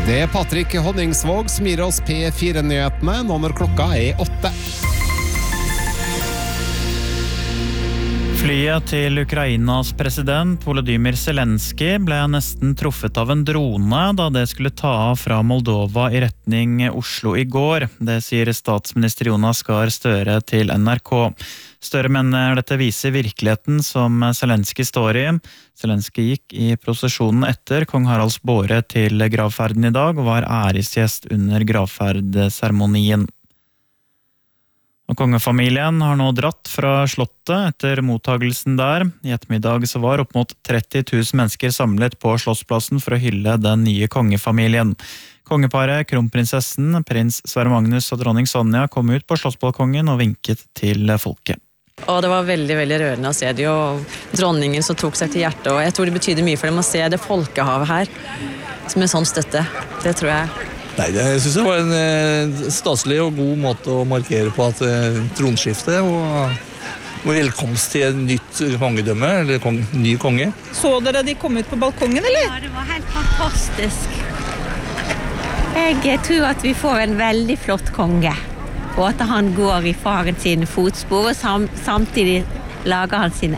Det Patrick Honningsvåg som gir oss P4-nyhetene nå når klokka 8. Flyet til Ukrainas president Volodymyr Zelensky ble nesten truffet av en drone da det skulle ta av fra Moldova i retning Oslo i går. Det sier statsminister Jonas Gahr Støre til NRK. Støre mener dette viser virkeligheten som Zelensky står i. Zelensky gikk i prosesjonen etter kong Haralds båre til gravferden i dag og var æresgjest under gravferdseremonien. Og kongefamilien har nå dratt fra slottet etter mottagelsen der. I ettermiddag så var opp mot 30 000 mennesker samlet på Slottsplassen for å hylle den nye kongefamilien. Kongeparet, kronprinsessen, prins Sverre Magnus og dronning Sonja kom ut på slottsbalkongen og vinket til folket. Og det var veldig, veldig rørende å se det, og dronningen som tok seg til hjertet, og jeg tror det betyder mye for dem å se det folkehavet her, som en sånn støtte. Det tror jeg. Nei, jeg synes det var en staselig og god måte å markere på at tronskifte og velkomst til et nytt kongedømme, eller ny konge. Så dere de kom ut på balkongen, eller? Ja, det var helt fantastisk. Jeg tror at vi får en veldig flott konge. Og at han går i faren sine fotspor, og samtidig lager han sin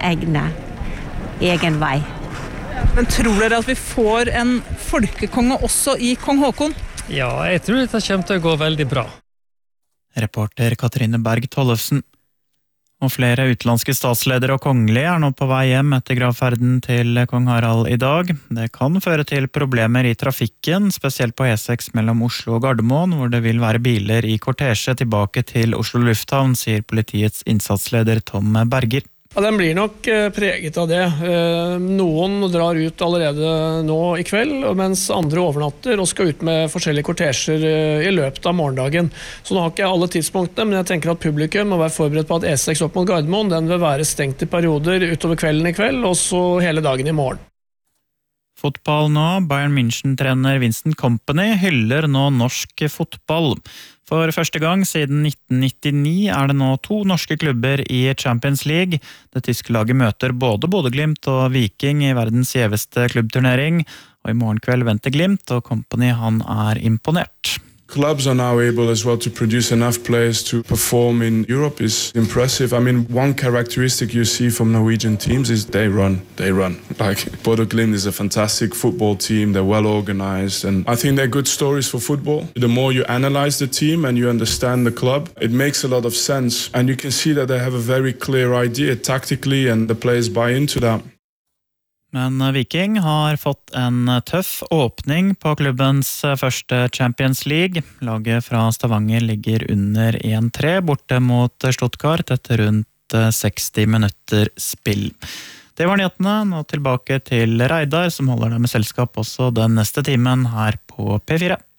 egen vei. Men tror dere at vi får en folkekonge også i kong Håkon? Ja, jeg tror det kommer til å gå veldig bra. Reporter Katrine Berg Tollefsen. Og flere utenlandske statsledere og kongelige er nå på vei hjem etter gravferden til kong Harald i dag. Det kan føre til problemer i trafikken, spesielt på E6 mellom Oslo og Gardermoen, hvor det vil være biler i kortesje tilbake til Oslo Lufthavn, sier politiets innsatsleder Tom Berger. Ja, den blir nok preget av det. Noen drar ut allerede nå i kveld, mens andre overnatter og skal ut med forskjellige kortesjer i løpet av morgendagen. Så nå har ikke jeg alle tidspunktene, men jeg tenker at publikum må være forberedt på at E6 opp mot Gardermoen, den vil være stengt i perioder utover kvelden i kveld, og så hele dagen i morgen. Fotball nå. Bayern München-trener Vincent Kompany hyller nå norsk fotball. For første gang siden 1999 er det nå 2 norske klubber i Champions League. Det tyske laget møter både Bodø/Glimt og Viking i verdens gjeveste klubbturnering, og i morgen kveld venter Glimt, og Kompany han er imponert. Clubs are now able as well to produce enough players to perform in Europe is impressive. I mean, one characteristic you see from Norwegian teams is they run. Like, Bodø Glimt is a fantastic football team, they're well organized, and I think they're good stories for football. The more you analyze the team and you understand the club, it makes a lot of sense, and you can see that they have a very clear idea tactically, and the players buy into that. Men Viking har fått en tøff åpning på klubbens første Champions League. Laget fra Stavanger ligger under 1-3 borte mot Stuttgart etter rundt 60 minutter spill. Det var nyhetene. Nå tilbake til Reidar, som holder deg med selskap også den neste timen her på P4.